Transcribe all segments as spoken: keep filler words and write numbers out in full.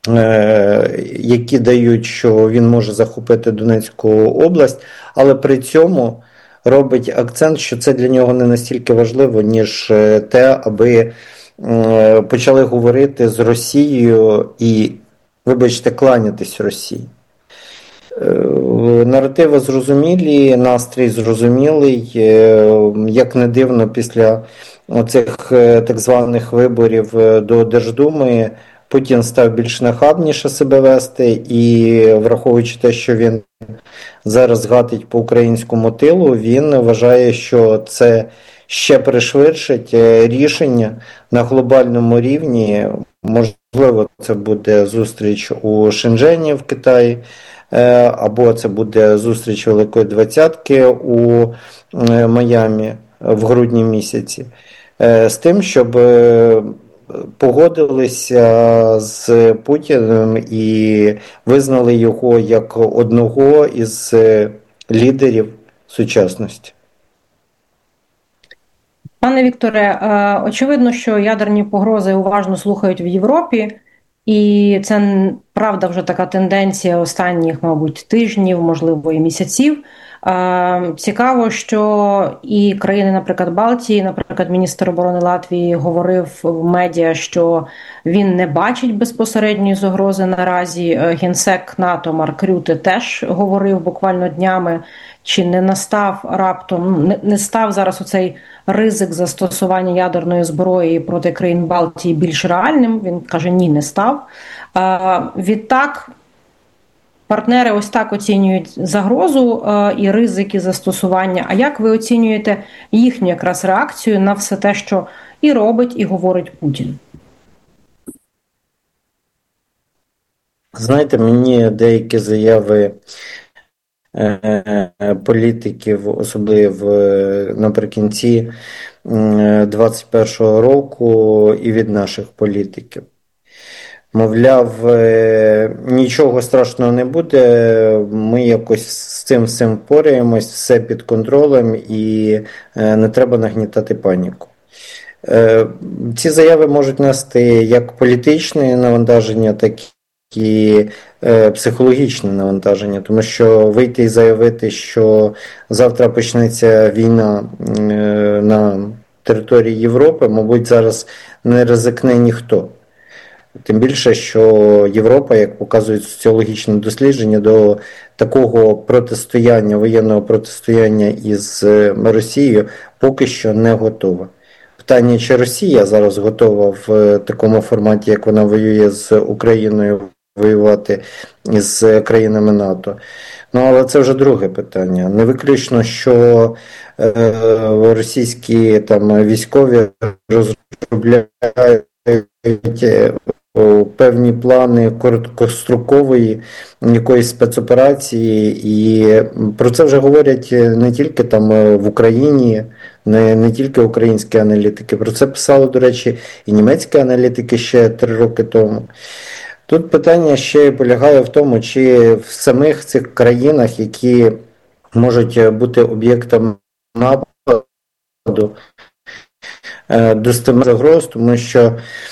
які дають, що він може захопити Донецьку область, але при цьому робить акцент, що це для нього не настільки важливо, ніж те, аби почали говорити з Росією і, вибачте, кланятись Росії. Наративи зрозумілі, настрій зрозумілий. Як не дивно, після оцих так званих виборів до Держдуми Путін став більш нахабніше себе вести, і враховуючи те, що він зараз гатить по українському тилу, він вважає, що це ще пришвидшить рішення на глобальному рівні. Можливо, це буде зустріч у Шенжені в Китаї, або це буде зустріч Великої Двадцятки у Майамі в грудні місяці, з тим, щоб погодилися з Путіним і визнали його як одного із лідерів сучасності. Пане Вікторе, очевидно, що ядерні погрози уважно слухають в Європі, і це, правда, вже така тенденція останніх, мабуть, тижнів, можливо, і місяців. Цікаво, що і країни, наприклад, Балтії, наприклад, міністр оборони Латвії говорив в медіа, що він не бачить безпосередньої загрози наразі. Генсек НАТО Марк Рюте теж говорив буквально днями, чи не настав раптом, не, не став зараз оцей ризик застосування ядерної зброї проти країн Балтії більш реальним. Він каже, ні, не став. Відтак, партнери ось так оцінюють загрозу е, і ризики застосування. А як ви оцінюєте їхню якраз реакцію на все те, що і робить, і говорить Путін? Знаєте, мені деякі заяви е, політиків, особливо наприкінці двадцять першого року, і від наших політиків. Мовляв, нічого страшного не буде, ми якось з цим всім впораємось, все під контролем і не треба нагнітати паніку. Ці заяви можуть нести як політичне навантаження, так і психологічне навантаження, тому що вийти і заявити, що завтра почнеться війна на території Європи, мабуть, зараз не ризикне ніхто. Тим більше, що Європа, як показують соціологічні дослідження, до такого протистояння, воєнного протистояння із Росією поки що не готова. Питання, чи Росія зараз готова в такому форматі, як вона воює з Україною, воювати із країнами НАТО. Ну, але це вже друге питання. Не виключно, що е, російські там військові розробляють певні плани короткострокової якоїсь спецоперації, і про це вже говорять не тільки там в Україні, не, не тільки українські аналітики, про це писали, до речі, і німецькі аналітики ще три роки тому. Тут питання ще полягає в тому, чи в самих цих країнах, які можуть бути об'єктом нападу, достеменно загроз, тому що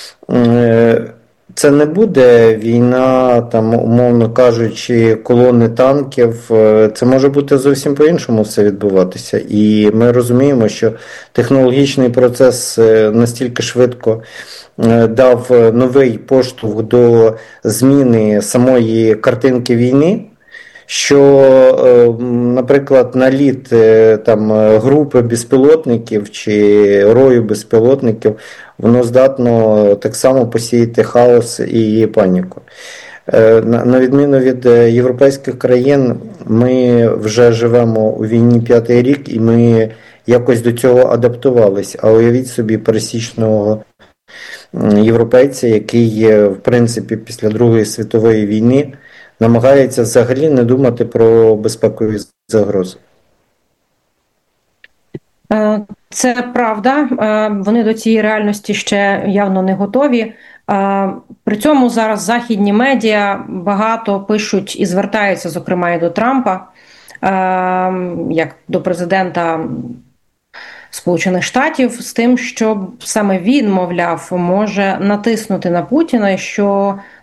це не буде війна, там, умовно кажучи, колони танків. Це може бути зовсім по-іншому все відбуватися. І ми розуміємо, що технологічний процес настільки швидко дав новий поштовх до зміни самої картинки війни, що, наприклад, наліт там, групи безпілотників чи рою безпілотників, воно здатно так само посіяти хаос і паніку. На відміну від європейських країн, ми вже живемо у війні п'ятий рік, і ми якось до цього адаптувались. А уявіть собі пересічного європейця, який, в принципі, після Другої світової війни намагається взагалі не думати про безпекові загрози. Це правда. Вони до цієї реальності ще явно не готові. При цьому зараз західні медіа багато пишуть і звертаються, зокрема, і до Трампа, як до президента Сполучених Штатів, з тим, що саме він, мовляв, може натиснути на Путіна, що